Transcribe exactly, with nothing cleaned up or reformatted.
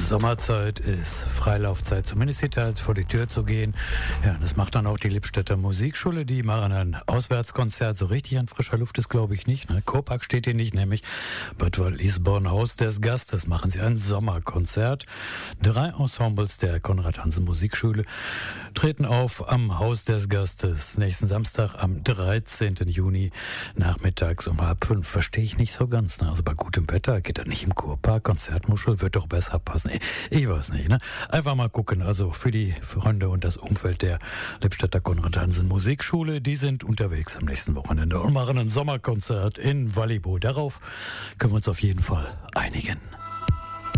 Sommerzeit ist Freilaufzeit, zumindest die Zeit vor die Tür zu gehen. Ja, das macht dann auch die Lippstädter Musikschule. Die machen ein Auswärtskonzert. So richtig an frischer Luft ist, glaube ich, nicht. Ne? Kurpark steht hier nicht, nämlich Bad Waldisborn, Haus des Gastes. Machen sie ein Sommerkonzert. Drei Ensembles der Konrad-Hansen-Musikschule treten auf am Haus des Gastes. Nächsten Samstag am dreizehnten Juni nachmittags um halb fünf. Verstehe ich nicht so ganz. Ne? Also bei gutem Wetter geht er nicht im Kurpark. Konzertmuschel wird doch besser passen. Ich, ich weiß nicht. Ne? Einfach mal gucken. Also für die Freunde und das Umfeld der Lippstädter Konrad-Hansen-Musikschule, die sind unterwegs am nächsten Wochenende und machen ein Sommerkonzert in Wallibo. Darauf können wir uns auf jeden Fall einigen.